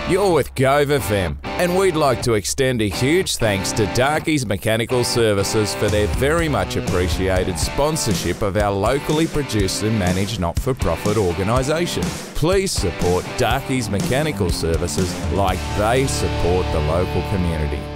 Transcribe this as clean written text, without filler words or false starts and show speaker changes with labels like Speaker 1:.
Speaker 1: You're with Gove FM, and we'd like to extend a huge thanks to Darkey's Mechanical Services for their very much appreciated sponsorship of our locally produced and managed not-for-profit organisation. Please support Darkey's Mechanical Services like they support the local community.